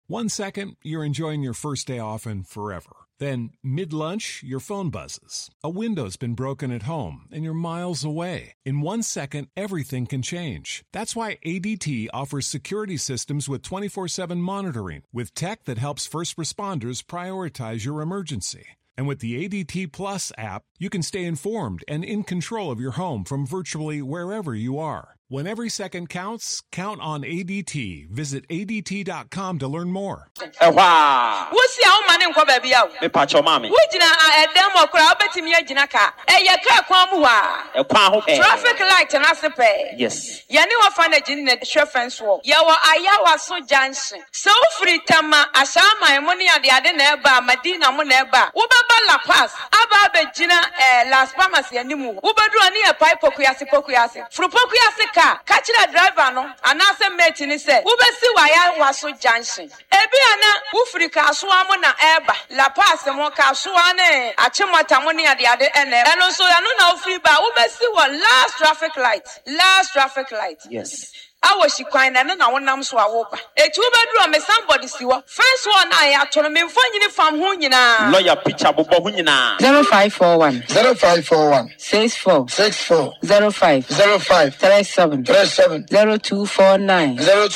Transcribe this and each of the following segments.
1 second, you're enjoying your first day off and forever. Then, mid-lunch, your phone buzzes. A window's been broken at home, and you're miles away. In 1 second, everything can change. That's why ADT offers security systems with 24/7 monitoring, with tech that helps first responders prioritize your emergency. And with the ADT Plus app, you can stay informed and in control of your home from virtually wherever you are. When every second counts, count on ADT. Visit ADT.com to learn more. Wow. What's your man in Quabia? Me patcho mami. Which a demo crowd betting me a jinaka. A car traffic light and as a pay. Yes. Yaniwa find a gin at Sheffens Wall. Yawa Ayawa so Johnson. So free Tama, Asama, money at the Adeneba, Medina Moneba, Ubaba La Paz, Abba Gina, Las Palmas Yanimu, Ubadru near Pipe Pokuasi, Frupokuasi. Catch that driver no and as a mate in say Ubesi waya waso junction Ebiana Ufrika Swamona Eba La Paz Moka Swane Achimata money at the other end and also no free ba Ubesi wa last traffic light. Yes. I was she crying and I want them so I hope. A 2-bedroom is somebody see what first one I told me finding it from Hunina. Lawyer picture Hunina 0541 64 05 37 0249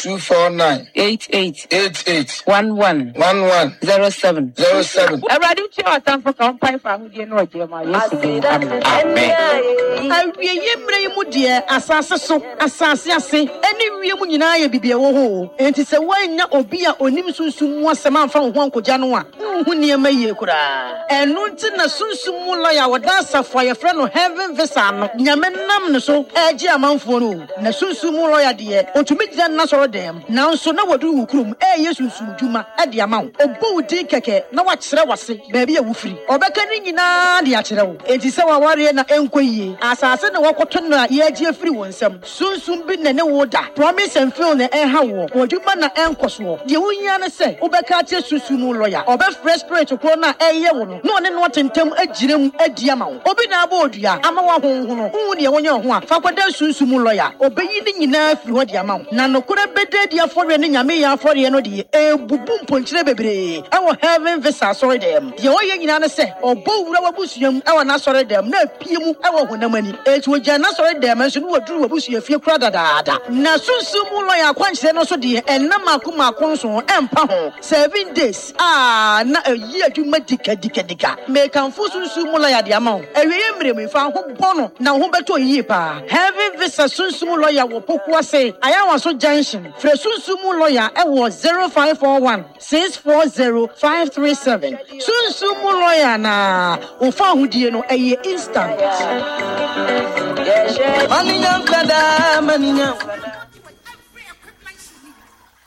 88 11 07. I read it your time for company for you know my yesterday. I read Assassin. Any Munina Bibia wo and it's a wine obia onim sunsum wasama from Juanco Janua near Mayekura and Nuntina Sunsum Laya Wadasa for your friend of heaven Vesano Yamenam so Aji Amanfonu Nasunsum Loya dear or to meet that Nasoro dam now so now what do Krum Yesu Juma at the amount of Boo Dikake no what Srawasi baby a woofy or Bakani the Achero it is our warrior and Enquay Assassin Wakotuna Yaji free one some Sunsum bin and water. Promise and fill the air how or you man and cosmo. The Uniana say, Obacati Susumu lawyer, or best respiratory corner a year, no one what in term a gym a diamond. Obina Bodia, Amawa who the one one, Fakada Susumu lawyer, obeying enough what the amount. Nano could have been dead ya for any Yamea for the Enodi, a boom punchlebre. Our heaven visa sorry them. The Oyana say, or Bo Rabusium, our Nasore them, no Pimu, our Hunamani. It was Janasore them and should do a bush if you crowded. Na sunsumu lawyer kwanche no so de enama kuma konso empa 7 days na a year dwuma dika me kan fu sunsumu lawyer de amount ewie mrem fa ho bono na ho beto yi pa heavy visa sunsumu lawyer wo pokwa say ayawa so junction fre sunsumu lawyer e wo 0541 640 537 sunsumu lawyer na o fa hodie no eye instant Maninyam kada maninyam